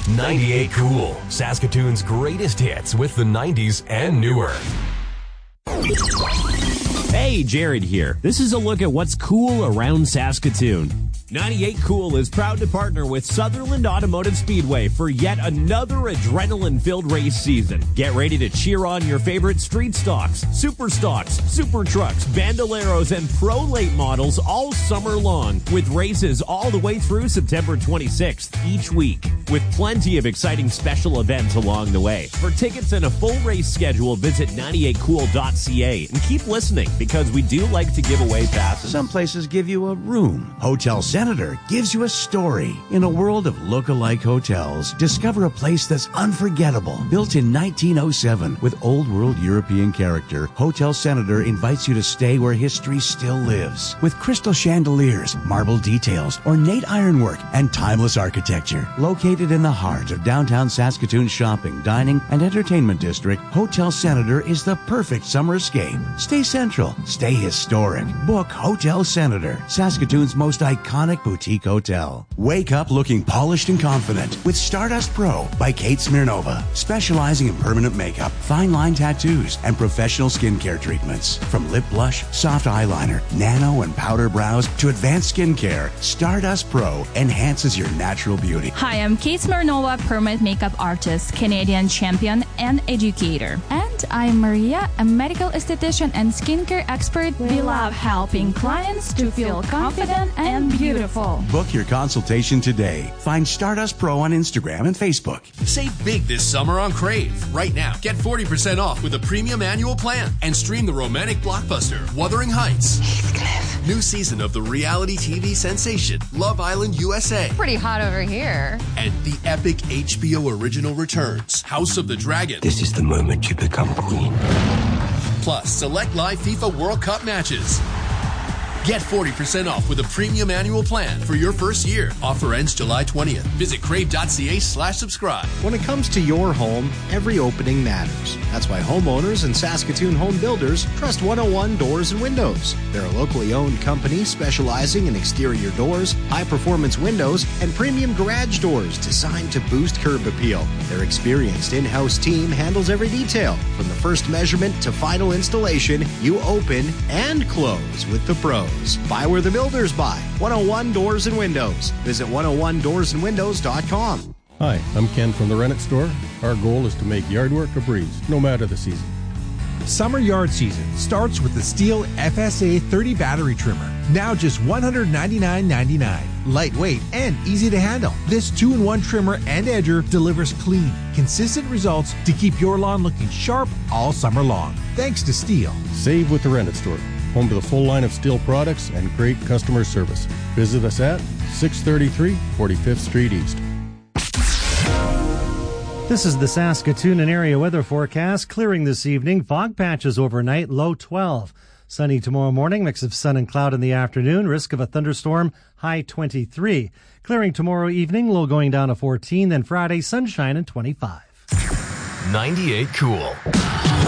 98 Cool, Saskatoon's greatest hits with the 90s and newer. Hey, Jared here. This is a look at what's cool around Saskatoon. 98 Cool is proud to partner with Sutherland Automotive Speedway for yet another adrenaline-filled race season. Get ready to cheer on your favorite street stocks, super trucks, bandoleros, and pro late models all summer long, with races all the way through September 26th each week, with plenty of exciting special events along the way. For tickets and a full race schedule, visit 98cool.ca and keep listening, because we do like to give away passes. Some places give you a room. Hotel Senator gives you a story. In a world of look-alike hotels, discover a place that's unforgettable. Built in 1907 with old-world European character, Hotel Senator invites you to stay where history still lives. With crystal chandeliers, marble details, ornate ironwork, and timeless architecture. Located in the heart of downtown Saskatoon's shopping, dining, and entertainment district, Hotel Senator is the perfect summer escape. Stay central. Stay historic. Book Hotel Senator, Saskatoon's most iconic boutique hotel. Wake up looking polished and confident with Stardust Pro by Kate Smirnova, specializing in permanent makeup, fine line tattoos, and professional skincare treatments. From lip blush, soft eyeliner, nano and powder brows to advanced skincare, Stardust Pro enhances your natural beauty. Hi, I'm Kate Smirnova, permanent makeup artist, Canadian champion, and educator. And I'm Maria, a medical esthetician and skincare expert. We love helping clients to feel confident and beautiful. Book your consultation today. Find Stardust Pro on Instagram and Facebook. Save big this summer on Crave. Right now, get 40% off with a premium annual plan and stream the romantic blockbuster Wuthering Heights. Heathcliff. New season of the reality TV sensation Love Island USA. Pretty hot over here. And the epic HBO original returns House of the Dragon. This is the moment you become queen. Plus, select live FIFA World Cup matches. Get 40% off with a premium annual plan for your first year. Offer ends July 20th. Visit crave.ca/subscribe. When it comes to your home, every opening matters. That's why homeowners and Saskatoon home builders trust 101 Doors and Windows. They're a locally owned company specializing in exterior doors, high-performance windows, and premium garage doors designed to boost curb appeal. Their experienced in-house team handles every detail. From the first measurement to final installation, you open and close with the pros. Buy where the builders buy. 101 Doors and Windows. Visit 101doorsandwindows.com. Hi, I'm Ken from the Rennet Store. Our goal is to make yard work a breeze, no matter the season. Summer yard season starts with the Stihl FSA 30 battery trimmer. Now just $199.99. Lightweight and easy to handle. This 2-in-1 trimmer and edger delivers clean, consistent results to keep your lawn looking sharp all summer long. Thanks to Stihl. Save with the Rennet Store. Home to the full line of Stihl products and great customer service. Visit us at 633 45th Street East. This is the Saskatoon and area weather forecast. Clearing this evening, fog patches overnight, low 12. Sunny tomorrow morning, mix of sun and cloud in the afternoon, risk of a thunderstorm, high 23. Clearing tomorrow evening, low going down to 14, then Friday, sunshine and 25. 98 Cool.